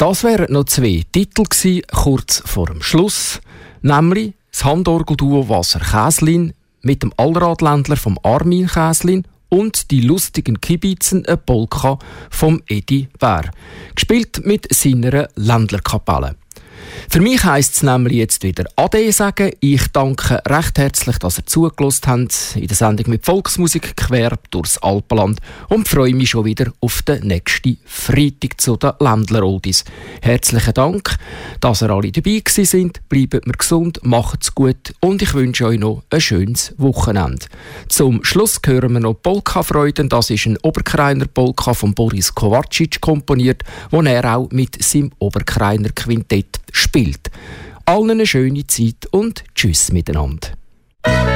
Das wären noch 2 Titel gewesen, kurz vor dem Schluss, nämlich das Handorgelduo Wasser Käslin mit dem Allradländler vom Armin Käslin und die lustigen Kibizen, eine Polka vom Edi Bär, gespielt mit seiner Ländlerkapelle. Für mich heisst es nämlich jetzt wieder Ade sagen. Ich danke recht herzlich, dass ihr zugelassen habt in der Sendung mit Volksmusik quer durchs Alpenland und freue mich schon wieder auf den nächsten Freitag zu den Ländler-Oldies. Herzlichen Dank, dass ihr alle dabei gewesen sind. Bleibt mir gesund, macht's gut und ich wünsche euch noch ein schönes Wochenende. Zum Schluss hören wir noch Polka-Freuden. Das ist ein Oberkreiner Polka von Boris Kovacic komponiert, wo er auch mit seinem Oberkreiner Quintett spielt. Allen eine schöne Zeit und tschüss miteinander.